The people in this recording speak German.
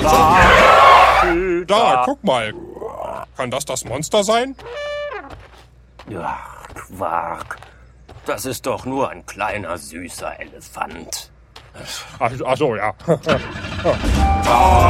Da, guck mal. Kann das Monster sein? Ja, Quark. Das ist doch nur ein kleiner, süßer Elefant. Ach so, ja.